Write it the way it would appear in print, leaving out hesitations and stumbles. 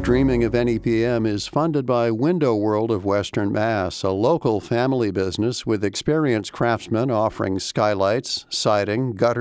streaming of NEPM is funded by Window World of Western Mass, a local family business with experienced craftsmen offering skylights, siding, gutter